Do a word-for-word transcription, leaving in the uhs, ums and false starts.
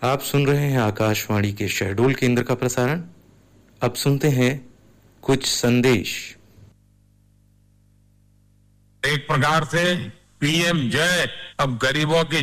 आप सुन रहे हैं आकाशवाणी के शहडोल केंद्र का प्रसारण। अब सुनते हैं कुछ संदेश। एक प्रकार से पीएम जय अब गरीबों की